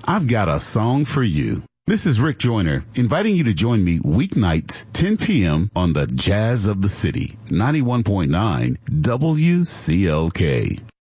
I've got a song for you. This is Rick Joyner, inviting you to join me weeknights, 10 p.m. on the Jazz of the City, 91.9 WCLK.